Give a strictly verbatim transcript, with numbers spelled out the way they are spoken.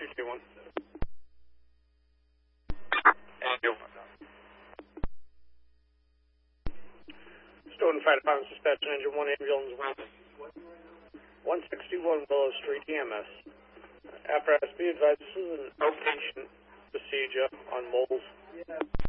two two one. Stoughton Fire Department Dispatch Engine one Ambulance one sixty-one Willow Street E M S. Apparatus B advised this is an outpatient procedure on moles.